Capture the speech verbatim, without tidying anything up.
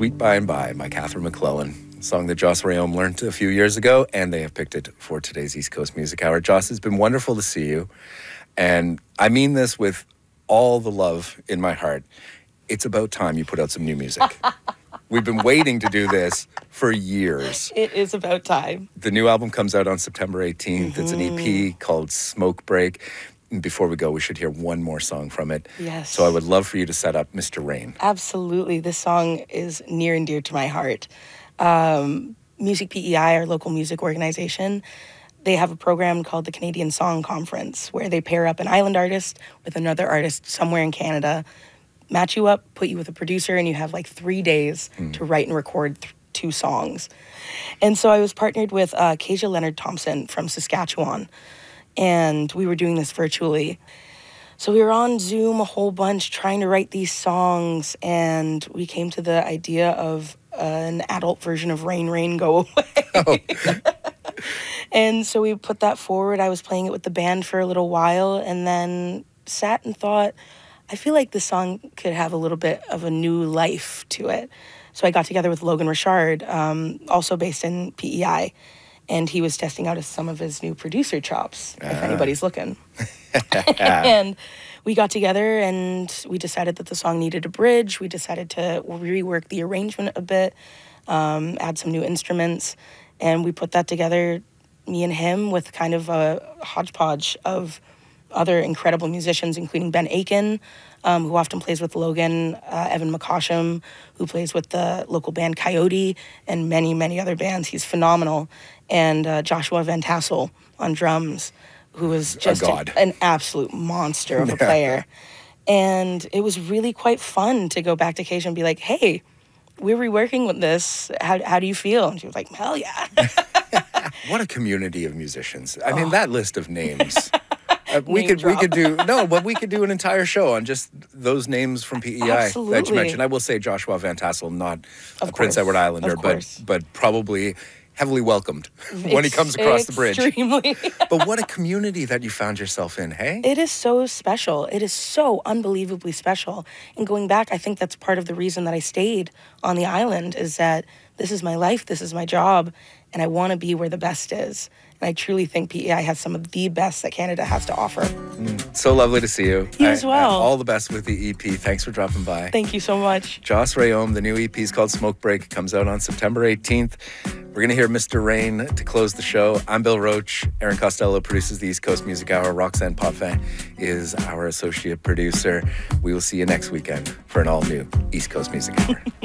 Sweet By and By by Catherine McClellan, a song that Joss Rayom learned a few years ago, and they have picked it for today's East Coast Music Hour. Joss, it's been wonderful to see you, and I mean this with all the love in my heart. It's about time you put out some new music. We've been waiting to do this for years. It is about time. The new album comes out on September eighteenth. Mm-hmm. It's an E P called Smoke Break. And before we go, we should hear one more song from it. Yes. So I would love for you to set up Mister Rain. Absolutely. This song is near and dear to my heart. Um, Music P E I, our local music organization, they have a program called the Canadian Song Conference where they pair up an island artist with another artist somewhere in Canada, match you up, put you with a producer, and you have like three days mm. to write and record th- two songs. And so I was partnered with uh, Kasia Leonard Thompson from Saskatchewan, and we were doing this virtually. So we were on Zoom a whole bunch trying to write these songs, and we came to the idea of uh, an adult version of Rain, Rain, Go Away. Oh. And so we put that forward. I was playing it with the band for a little while and then sat and thought, I feel like this song could have a little bit of a new life to it. So I got together with Logan Richard, um, also based in P E I, and he was testing out some of his new producer chops, uh. if anybody's looking. And we got together and we decided that the song needed a bridge. We decided to rework the arrangement a bit, um, add some new instruments, and we put that together, me and him, with kind of a hodgepodge of other incredible musicians, including Ben Aiken, um, who often plays with Logan, uh, Evan McCosham, who plays with the local band Coyote, and many, many other bands. He's phenomenal. And uh, Joshua Van Tassel on drums, who is just an, an absolute monster of a player. And it was really quite fun to go back to Kasia and be like, hey, we're reworking with this. How, how do you feel? And she was like, hell yeah. What a community of musicians. I mean, oh. that list of names. Uh, we could drop. we could do no, but we could do an entire show on just those names from P E I Absolutely. that you mentioned. I will say Joshua Van Tassel, not of a course. Prince Edward Islander, but but probably heavily welcomed it's when he comes across the bridge. Extremely. But what a community that you found yourself in, hey? It is so special. It is so unbelievably special. And going back, I think that's part of the reason that I stayed on the island, is that this is my life, this is my job, and I want to be where the best is. And I truly think P E I has some of the best that Canada has to offer. Mm, so lovely to see you. You I, as well. all the best with the E P. Thanks for dropping by. Thank you so much. Joss Rayom, the new E P is called Smoke Break. It comes out on September eighteenth. We're going to hear Mister Rain to close the show. I'm Bill Roach. Aaron Costello produces the East Coast Music Hour. Roxanne Potvin is our associate producer. We will see you next weekend for an all-new East Coast Music Hour.